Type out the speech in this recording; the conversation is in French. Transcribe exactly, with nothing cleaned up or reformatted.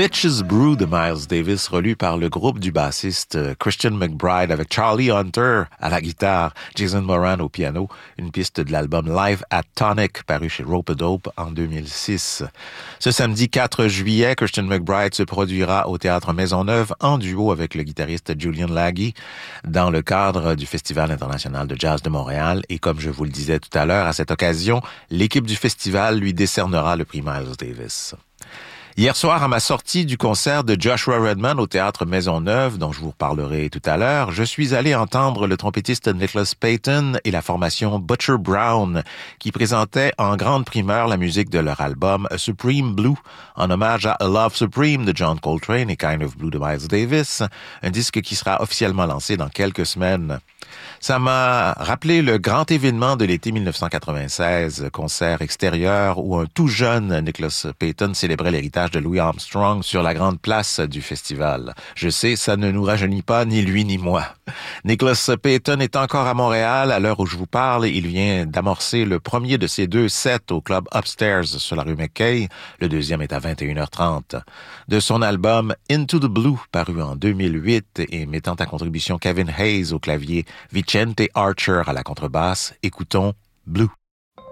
Bitches Brew de Miles Davis, relu par le groupe du bassiste Christian McBride avec Charlie Hunter à la guitare, Jason Moran au piano, une piste de l'album Live at Tonic paru chez Rope-A-Dope en deux mille six. Ce samedi quatre juillet, Christian McBride se produira au Théâtre Maisonneuve en duo avec le guitariste Julian Laghi dans le cadre du Festival international de jazz de Montréal et comme je vous le disais tout à l'heure, à cette occasion, l'équipe du festival lui décernera le prix Miles Davis. Hier soir, à ma sortie du concert de Joshua Redman au Théâtre Maisonneuve, dont je vous reparlerai tout à l'heure, je suis allé entendre le trompettiste Nicholas Payton et la formation Butcher Brown, qui présentaient en grande primeur la musique de leur album A Supreme Blue, en hommage à A Love Supreme de John Coltrane et Kind of Blue de Miles Davis, un disque qui sera officiellement lancé dans quelques semaines. Ça m'a rappelé le grand événement de l'été dix-neuf cent quatre-vingt-seize, concert extérieur où un tout jeune Nicholas Payton célébrait l'héritage de Louis Armstrong sur la grande place du festival. Je sais, ça ne nous rajeunit pas, ni lui ni moi. Nicholas Payton est encore à Montréal à l'heure où je vous parle. Il vient d'amorcer le premier de ses deux sets au club Upstairs sur la rue McKay. Le deuxième est à vingt et une heures trente. De son album Into the Blue, paru en deux mille huit et mettant à contribution Kevin Hayes au clavier, Vicente Archer à la contrebasse, écoutons Blue.